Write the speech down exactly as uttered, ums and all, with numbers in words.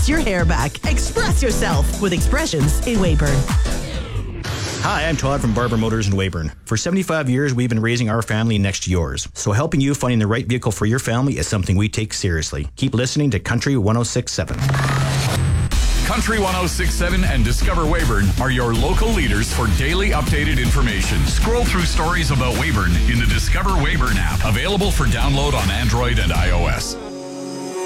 Toss your hair back. Express yourself with Expressions in Weyburn. Hi, I'm Todd from Barber Motors in Weyburn. For seventy-five years, we've been raising our family next to yours. So helping you finding the right vehicle for your family is something we take seriously. Keep listening to Country one oh six point seven. Country one oh six point seven and Discover Weyburn are your local leaders for daily updated information. Scroll through stories about Weyburn in the Discover Weyburn app, available for download on Android and iOS.